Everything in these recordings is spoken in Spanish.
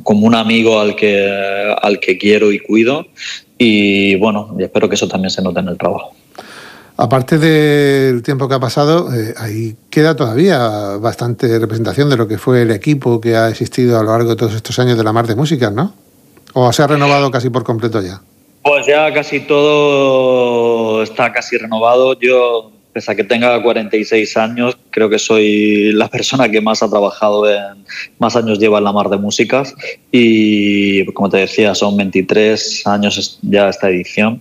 como un amigo al que quiero y cuido, y bueno, espero que eso también se note en el trabajo. Aparte del tiempo que ha pasado, ahí queda todavía bastante representación de lo que fue el equipo que ha existido a lo largo de todos estos años de la Mar de Músicas, ¿no? ¿O se ha renovado casi por completo ya? Pues ya casi todo está casi renovado. Yo, pese a que tenga 46 años, creo que soy la persona que más ha trabajado, más años lleva en la Mar de Músicas, y como te decía, son 23 años ya esta edición.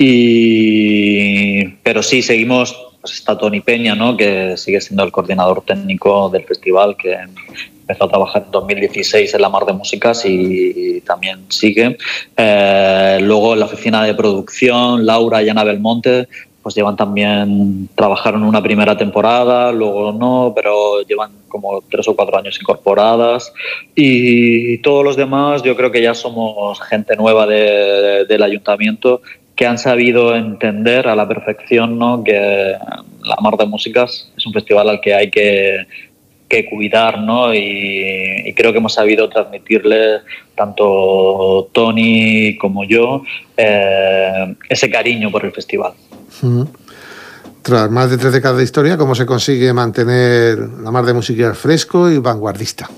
Pero sí, seguimos, pues está Toni Peña, ¿no?, que sigue siendo el coordinador técnico del festival, que empezó a trabajar en 2016 en la Mar de Músicas y también sigue. Luego en la oficina de producción, Laura y Ana Belmonte, pues trabajaron una primera temporada, luego no, pero llevan como 3 o 4 años incorporadas. Y todos los demás, yo creo que ya somos gente nueva del ayuntamiento, que han sabido entender a la perfección, ¿no?, que la Mar de Músicas es un festival al que hay que cuidar, ¿no? Y creo que hemos sabido transmitirle, tanto Toni como yo, ese cariño por el festival. Tras más de 3 décadas de historia, ¿cómo se consigue mantener la Mar de Músicas fresco y vanguardista?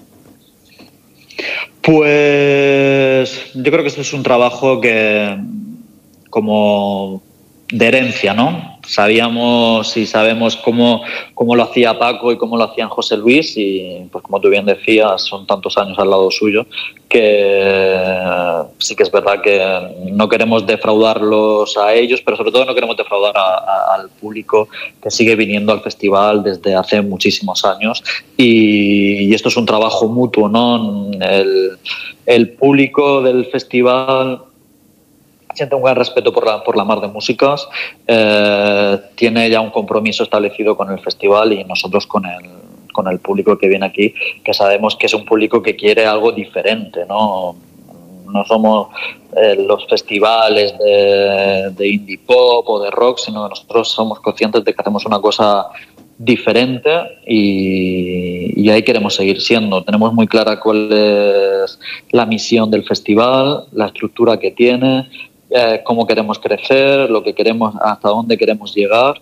Pues yo creo que esto es un trabajo que, como de herencia, ¿no? Sabíamos y sabemos cómo lo hacía Paco y cómo lo hacían José Luis, y pues como tú bien decías, son tantos años al lado suyo que sí que es verdad que no queremos defraudarlos a ellos, pero sobre todo no queremos defraudar al público que sigue viniendo al festival desde hace muchísimos años, y esto es un trabajo mutuo, ¿no? El público del festival siente un gran respeto por la Mar de Músicas, tiene ya un compromiso establecido con el festival, y nosotros con el público que viene aquí, que sabemos que es un público que quiere algo diferente, ¿no? No somos los festivales de indie pop o de rock, sino que nosotros somos conscientes de que hacemos una cosa diferente, y ahí queremos seguir siendo. Tenemos muy clara cuál es la misión del festival, la estructura que tiene, cómo queremos crecer, lo que queremos, hasta dónde queremos llegar,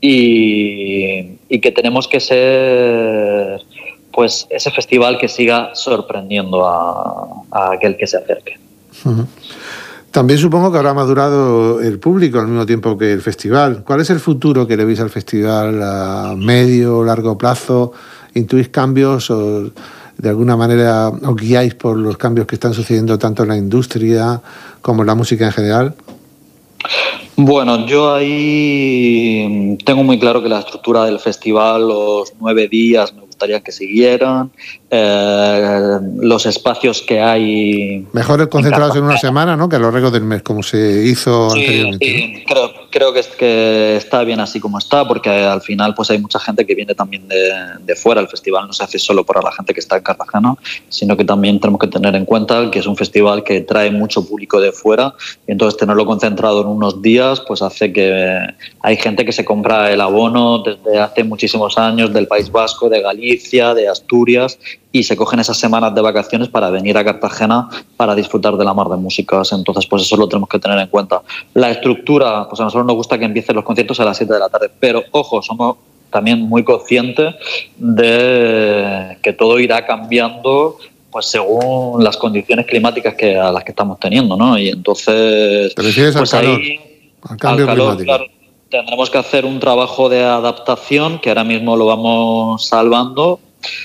y que tenemos que ser, pues, ese festival que siga sorprendiendo a aquel que se acerque. También supongo que habrá madurado el público al mismo tiempo que el festival. ¿Cuál es el futuro que le veis al festival a medio o largo plazo? ¿Intuís cambios o de alguna manera os guiáis por los cambios que están sucediendo tanto en la industria como en la música en general? Bueno, yo ahí tengo muy claro que la estructura del festival, los 9 días, me gustaría que siguieran, los espacios que hay... Mejor concentrados en una semana, ¿no?, que a lo largo del mes, como se hizo anteriormente. Sí, ¿no? Creo que está bien así como está, porque al final pues hay mucha gente que viene también de fuera. El festival no se hace solo para la gente que está en Cartagena, sino que también tenemos que tener en cuenta que es un festival que trae mucho público de fuera, y entonces tenerlo concentrado en unos días pues hace que hay gente que se compra el abono desde hace muchísimos años del País Vasco, de Galicia, de Asturias, y se cogen esas semanas de vacaciones para venir a Cartagena para disfrutar de la Mar de Músicas. Entonces, pues eso lo tenemos que tener en cuenta. La estructura, pues a nosotros nos gusta que empiecen los conciertos a las 7 de la tarde, pero ojo, somos también muy conscientes de que todo irá cambiando pues según las condiciones climáticas a las que estamos teniendo, ¿no? Y entonces, ¿te refieres pues al calor, al cambio climático? Claro, tendremos que hacer un trabajo de adaptación que ahora mismo lo vamos salvando,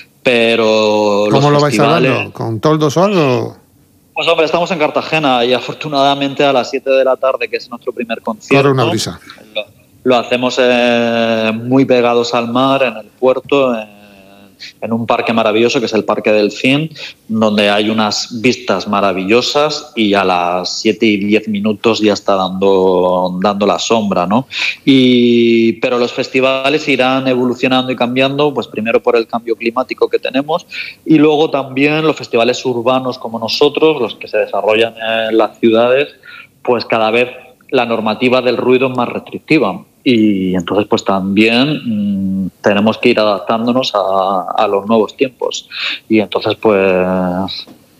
pero ¿cómo lo vais salvando? ¿Con toldos o algo? Pues hombre, estamos en Cartagena y afortunadamente a las 7 de la tarde, que es nuestro primer concierto, corre una brisa. Lo hacemos muy pegados al mar, en el puerto, en un parque maravilloso que es el Parque del Cin, donde hay unas vistas maravillosas, y a las 7:10 ya está dando la sombra, ¿no? Pero los festivales irán evolucionando y cambiando, pues primero por el cambio climático que tenemos, y luego también los festivales urbanos como nosotros, los que se desarrollan en las ciudades, pues cada vez la normativa del ruido es más restrictiva, y entonces pues también tenemos que ir adaptándonos a los nuevos tiempos, y entonces pues